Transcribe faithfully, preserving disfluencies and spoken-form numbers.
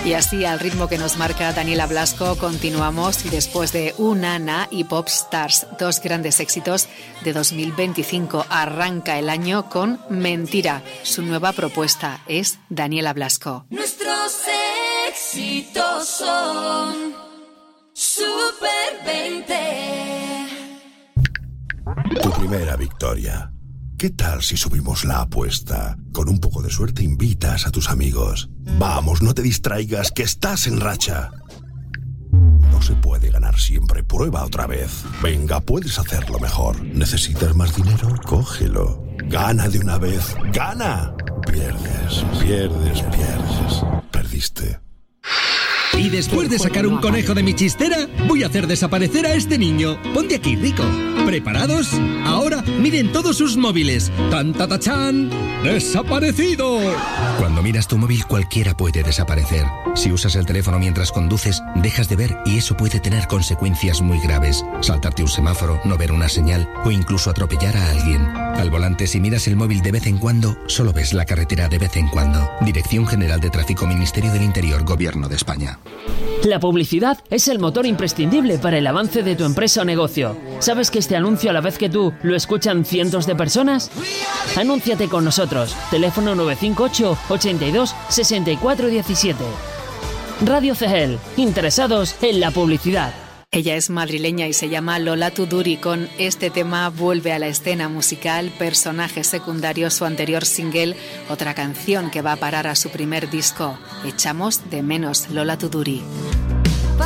Y así, al ritmo que nos marca Daniela Blasco, continuamos y después de Una Na y Pop Stars, dos grandes éxitos de dos mil veinticinco, arranca el año con Mentira. Su nueva propuesta es Daniela Blasco. Nuestros éxitos son Super veinte. Tu primera victoria. ¿Qué tal si subimos la apuesta? Con un poco de suerte invitas a tus amigos. Vamos, no te distraigas, que estás en racha. No se puede ganar siempre, prueba otra vez. Venga, puedes hacerlo mejor. ¿Necesitas más dinero? Cógelo. Gana de una vez, ¡gana! Pierdes, pierdes, pierdes. Perdiste. Y después de sacar un conejo de mi chistera, voy a hacer desaparecer a este niño. Ponte aquí, Rico. ¿Preparados? Ahora miren todos sus móviles. ¡Tan, ta, ta, chan! ¡Desaparecido! Cuando miras tu móvil, cualquiera puede desaparecer. Si usas el teléfono mientras conduces, dejas de ver y eso puede tener consecuencias muy graves. Saltarte un semáforo, no ver una señal o incluso atropellar a alguien. Al volante, si miras el móvil de vez en cuando, solo ves la carretera de vez en cuando. Dirección General de Tráfico, Ministerio del Interior, Gobierno de España. La publicidad es el motor imprescindible para el avance de tu empresa o negocio. ¿Sabes que este anuncio, a la vez que tú, lo escuchan cientos de personas? Anúnciate con nosotros. Teléfono nueve cinco ocho, ochenta y dos, sesenta y cuatro diecisiete. Radio C G L. Interesados en la publicidad. Ella es madrileña y se llama Lola Tuduri. Con este tema vuelve a la escena musical, personaje secundario, su anterior single, otra canción que va a parar a su primer disco. Echamos de menos, Lola Tuduri.